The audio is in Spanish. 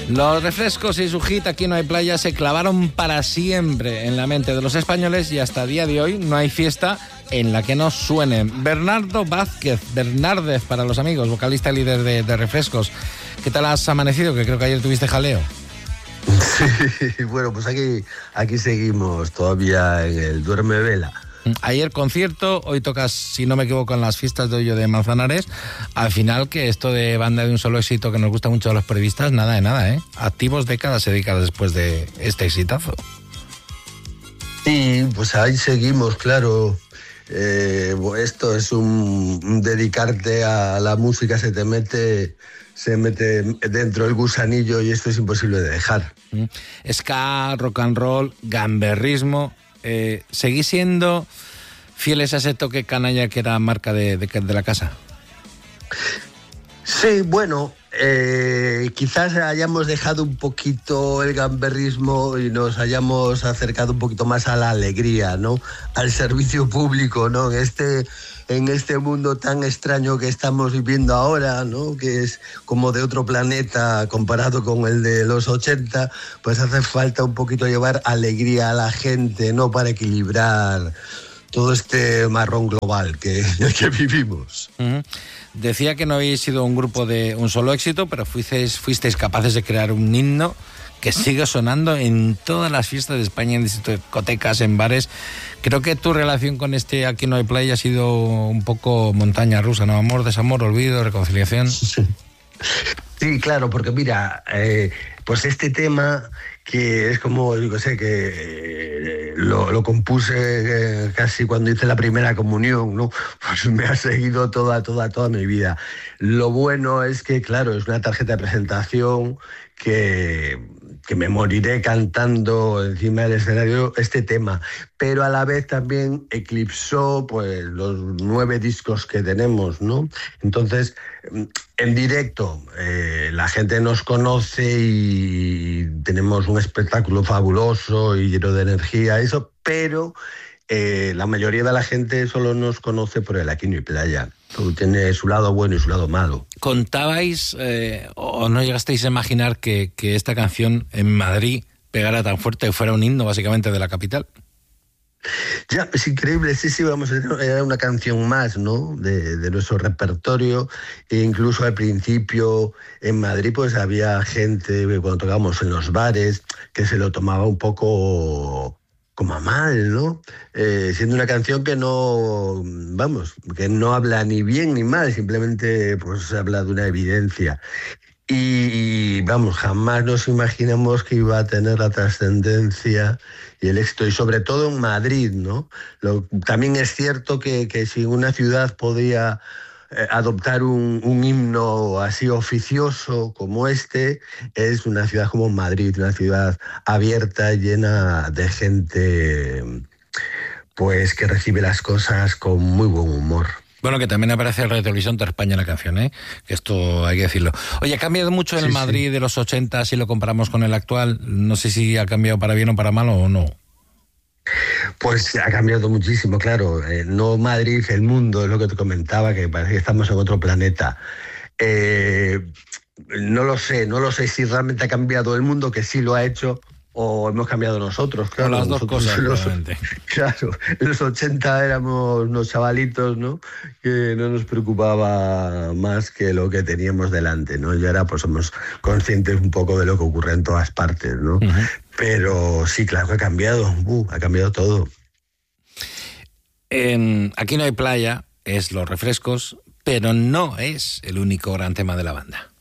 Los Refrescos y su hit Aquí no hay playa se clavaron para siempre en la mente de los españoles y hasta día de hoy no hay fiesta en la que no suenen. Bernardo Vázquez, Bernárdez para los amigos, vocalista y líder de Refrescos. ¿Qué tal has amanecido? Que creo que ayer tuviste jaleo. Sí, bueno, pues aquí seguimos todavía en el duerme vela. Ayer concierto, hoy tocas, si no me equivoco, en las fiestas de Hoyo de Manzanares. Al final, que esto de banda de un solo éxito que nos gusta mucho a los periodistas, nada de nada, ¿eh? Activos décadas y décadas después de este exitazo. Sí, pues ahí seguimos, claro. Esto es un dedicarte a la música, se mete dentro el gusanillo y esto es imposible de dejar. Ska, rock and roll, gamberrismo. ¿Seguís siendo fieles a ese toque canalla que era marca de la casa? Sí, bueno, quizás hayamos dejado un poquito el gamberrismo y nos hayamos acercado un poquito más a la alegría, ¿no? Al servicio público, ¿no? En este mundo tan extraño que estamos viviendo ahora, ¿no? Que es como de otro planeta comparado con el de los 80, pues hace falta un poquito llevar alegría a la gente, ¿no? Para equilibrar todo este marrón global que vivimos. Uh-huh. Decía que no habéis sido un grupo de un solo éxito, pero fuisteis capaces de crear un himno que sigue sonando en todas las fiestas de España, en discotecas, en bares. Creo que tu relación con este Aquí no hay playa ha sido un poco montaña rusa, ¿no? Amor, desamor, olvido, reconciliación. Sí, claro, porque mira, pues este tema que es como, yo sé, que lo compuse casi cuando hice la primera comunión, ¿no? Pues me ha seguido toda mi vida. Lo bueno es que, claro, es una tarjeta de presentación que me moriré cantando encima del escenario este tema, pero a la vez también eclipsó pues los 9 discos que tenemos, ¿no? Entonces, en directo la gente nos conoce y tenemos un espectáculo fabuloso y lleno de energía, eso, pero la mayoría de la gente solo nos conoce por el Aquí no hay playa. Todo tiene su lado bueno y su lado malo. ¿Contabais o no llegasteis a imaginar que esta canción en Madrid pegara tan fuerte que fuera un himno básicamente de la capital? Ya, es increíble, sí, vamos, era una canción más, ¿no? De nuestro repertorio. E incluso al principio en Madrid pues había gente, cuando tocábamos en los bares, que se lo tomaba un poco como a mal, ¿no? Siendo una canción que no, vamos, que no habla ni bien ni mal, simplemente pues habla de una evidencia. Y vamos, jamás nos imaginamos que iba a tener la trascendencia y el éxito, y sobre todo en Madrid, ¿no? También es cierto que si una ciudad podía adoptar un himno así oficioso como este, es una ciudad como Madrid, una ciudad abierta, llena de gente pues que recibe las cosas con muy buen humor. Bueno, que también aparece en Radio Televisión de España en la canción, ¿eh? Que esto hay que decirlo. Oye, ¿ha cambiado mucho el Madrid de los 80 si lo comparamos con el actual? No sé si ha cambiado para bien o para mal o no. Pues ha cambiado muchísimo, claro. No Madrid, el mundo, es lo que te comentaba, que parece que estamos en otro planeta. No lo sé si realmente ha cambiado el mundo, que sí lo ha hecho, o hemos cambiado nosotros, claro. O las dos cosas, probablemente. Claro, en los 80 éramos unos chavalitos, ¿no? Que no nos preocupaba más que lo que teníamos delante, ¿no? Y ahora pues somos conscientes un poco de lo que ocurre en todas partes, ¿no? Uh-huh. Pero sí, claro que ha cambiado todo. Aquí no hay playa, es Los Refrescos, pero no es el único gran tema de la banda.